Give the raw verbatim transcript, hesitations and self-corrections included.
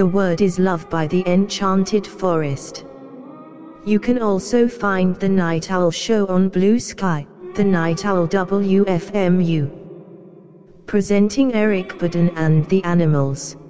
The Word is Love by The Enchanted Forest. You can also find The Night Owl Show on Blue Sky, The Night Owl W F M U. Presenting Eric Burdon and the Animals.